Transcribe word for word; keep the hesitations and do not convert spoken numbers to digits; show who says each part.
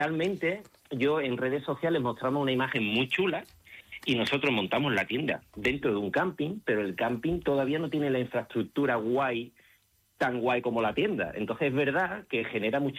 Speaker 1: realmente yo en redes sociales mostramos una imagen muy chula y nosotros montamos la tienda dentro de un camping, pero el camping todavía no tiene la infraestructura guay, tan guay como la tienda. Entonces es verdad que genera mucha